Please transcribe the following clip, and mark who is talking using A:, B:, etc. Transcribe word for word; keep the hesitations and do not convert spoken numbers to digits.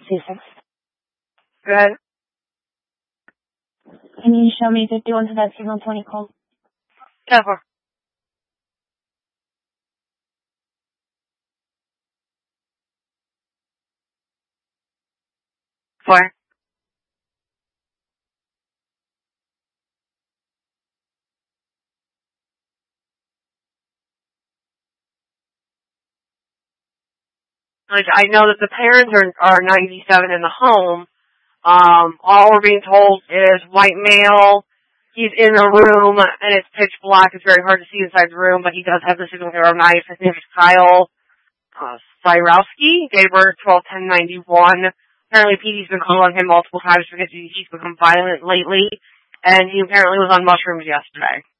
A: Susan.
B: Go ahead.
A: Can you show me fifty-one to that signal twenty call?
B: Yeah, four. Four. Like, I know that the parents are, are ninety-seven in the home. Um, all we're being told is white male. He's in a room, and it's pitch black. It's very hard to see inside the room, but he does have the signal arrow knife. His name is Kyle uh, Cyrowski. Date of birth twelve ten ninety-one. Apparently, P D's been calling him multiple times because he's become violent lately, and he apparently was on mushrooms yesterday.